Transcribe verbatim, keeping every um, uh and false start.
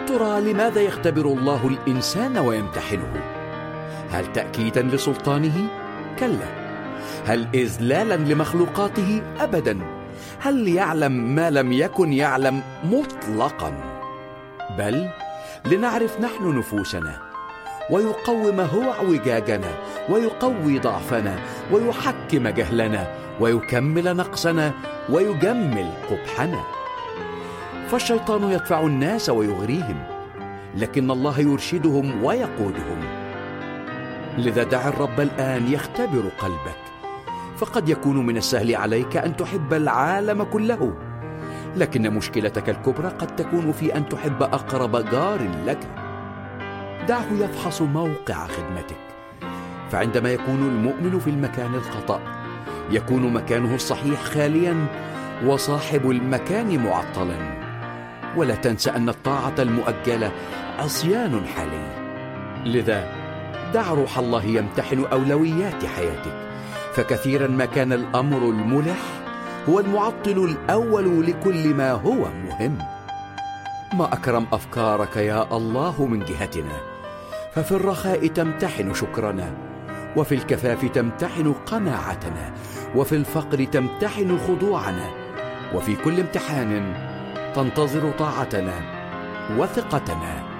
ترى لماذا يختبر الله الإنسان ويمتحنه؟ هل تأكيدا لسلطانه؟ كلا. هل إذلالا لمخلوقاته؟ أبدا. هل يعلم ما لم يكن يعلم؟ مطلقا. بل لنعرف نحن نفوسنا، ويقوم هو اعوجاجنا، ويقوي ضعفنا، ويحكم جهلنا، ويكمل نقصنا، ويجمل قبحنا. فالشيطان يدفع الناس ويغريهم، لكن الله يرشدهم ويقودهم. لذا دع الرب الآن يختبر قلبك، فقد يكون من السهل عليك أن تحب العالم كله، لكن مشكلتك الكبرى قد تكون في أن تحب أقرب جار لك. دعه يفحص موقع خدمتك، فعندما يكون المؤمن في المكان الخطأ يكون مكانه الصحيح خاليا وصاحب المكان معطلا. ولا تنسى أن الطاعة المؤجلة عصيان حالي. لذا دع روح الله يمتحن أولويات حياتك، فكثيرا ما كان الأمر الملح هو المعطل الأول لكل ما هو مهم. ما أكرم أفكارك يا الله من جهتنا، ففي الرخاء تمتحن شكرنا، وفي الكفاف تمتحن قناعتنا، وفي الفقر تمتحن خضوعنا، وفي كل امتحان تنتظر طاعتنا وثقتنا.